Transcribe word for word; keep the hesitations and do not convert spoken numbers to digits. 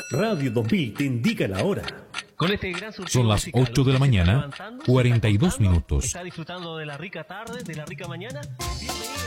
Radio dos mil te indica la hora. Con este gran surtido Son las musical, ocho de la usted se está mañana, levantando, se cuarenta y está dos acostando, minutos. Está disfrutando de la rica tarde, de la rica mañana. Bienvenido.